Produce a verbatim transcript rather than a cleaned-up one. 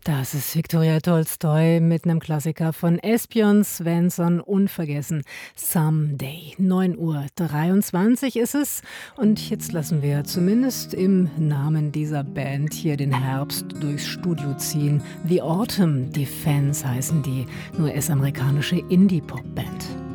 Das ist Viktoria Tolstoi mit einem Klassiker von Esbjörn Svensson, unvergessen, Someday. neun Uhr dreiundzwanzig ist es und jetzt lassen wir zumindest im Namen dieser Band hier den Herbst durchs Studio ziehen. The Autumn Defense heißen die, nur US-amerikanische Indie-Pop-Band.